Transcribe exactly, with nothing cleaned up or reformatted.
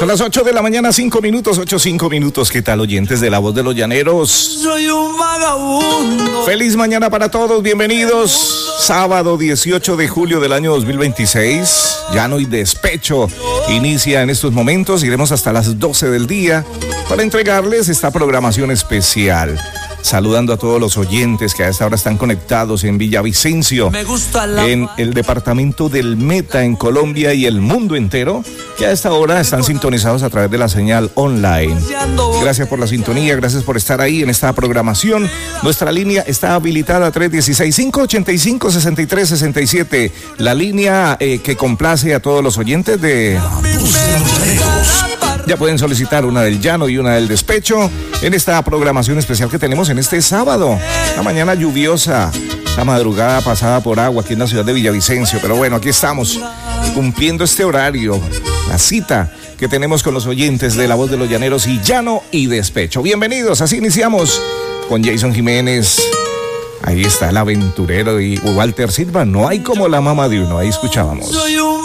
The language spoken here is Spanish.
Son las ocho de la mañana, cinco minutos, ocho, cinco minutos. ¿Qué tal, oyentes de La Voz de los Llaneros? Soy un vagabundo. Feliz mañana para todos, bienvenidos. Sábado dieciocho de julio del año dos mil veintiséis. Llano y Despecho inicia en estos momentos. Iremos hasta las doce del día para entregarles esta programación especial. Saludando a todos los oyentes que a esta hora están conectados en Villavicencio, Me gusta la en el departamento del Meta, en Colombia y el mundo entero, que a esta hora están sintonizados a través de la señal online. Gracias por la sintonía, gracias por estar ahí en esta programación. Nuestra línea está habilitada tres uno seis, cinco ocho cinco, seis tres seis siete, la línea eh, que complace a todos los oyentes de... Ya pueden solicitar una del llano y una del despecho en esta programación especial que tenemos en este sábado. La mañana lluviosa, la madrugada pasada por agua aquí en la ciudad de Villavicencio. Pero bueno, aquí estamos cumpliendo este horario, la cita que tenemos con los oyentes de La Voz de los Llaneros y Llano y Despecho. Bienvenidos, así iniciamos con Jason Jiménez. Ahí está el aventurero y Walter Silva. No hay como la mamá de uno, ahí escuchábamos.